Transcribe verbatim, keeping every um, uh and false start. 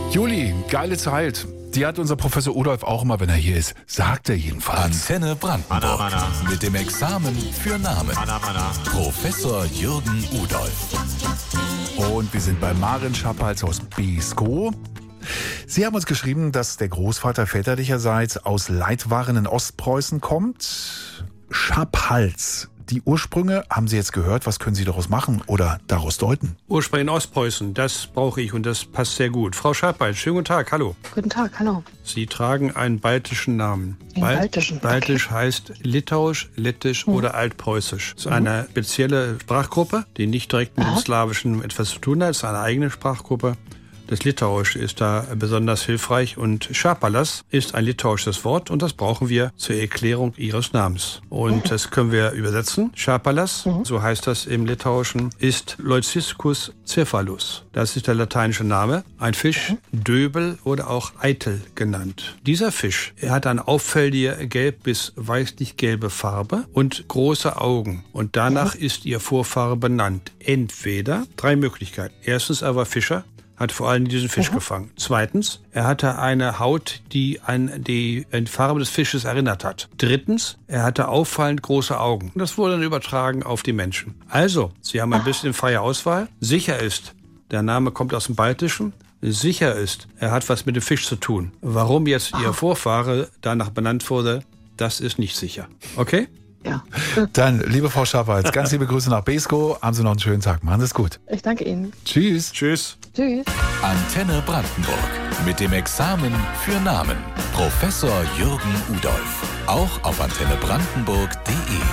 Juli, geile Zeit. Die hat unser Professor Udolf auch immer, wenn er hier ist. Sagt er jedenfalls. Antenne Brandenburg. Mana, mana. Mit dem Examen für Namen. Mana, mana. Professor Jürgen Udolf. Und wir sind bei Maren Schappals aus Beeskow. Sie haben uns geschrieben, dass der Großvater väterlicherseits aus Leitwaren in Ostpreußen kommt. Schappals. Die Ursprünge haben Sie jetzt gehört. Was können Sie daraus machen oder daraus deuten? Ursprung in Ostpreußen, das brauche ich und das passt sehr gut. Frau Schappal, schönen guten Tag, hallo. Guten Tag, hallo. Sie tragen einen baltischen Namen. Den Bal- baltischen, Baltisch okay. heißt Litauisch, Lettisch Mhm. oder Altpreußisch. Das ist eine spezielle Sprachgruppe, die nicht direkt mit Aha. dem Slawischen etwas zu tun hat. Es ist eine eigene Sprachgruppe. Das Litauisch ist da besonders hilfreich und Schapalas ist ein litauisches Wort und das brauchen wir zur Erklärung Ihres Namens. Und das können wir übersetzen. Schapalas, Mhm. so heißt das im Litauischen, ist Leuciscus cephalus. Das ist der lateinische Name. Ein Fisch, Döbel oder auch Eitel genannt. Dieser Fisch, er hat eine auffällige gelb- bis weißlich-gelbe Farbe und große Augen. Und danach ist ihr Vorfahre benannt. Entweder drei Möglichkeiten. Erstens, er war Fischer, hat vor allem diesen Fisch Mhm. gefangen. Zweitens, er hatte eine Haut, die an die, an die Farbe des Fisches erinnert hat. Drittens, er hatte auffallend große Augen. Das wurde dann übertragen auf die Menschen. Also, Sie haben ein bisschen freie Auswahl. Sicher ist, der Name kommt aus dem Baltischen. Sicher ist, er hat was mit dem Fisch zu tun. Warum jetzt Ihr Vorfahre danach benannt wurde, das ist nicht sicher. Okay? Ja, Dann, liebe Frau Schappals, ganz liebe Grüße nach Beeskow. Haben Sie noch einen schönen Tag. Machen Sie es gut. ich danke Ihnen. Tschüss. Tschüss. Tschüss. Antenne Brandenburg. Mit dem Examen für Namen. Professor Jürgen Udolf. Auch auf antenne brandenburg punkt de.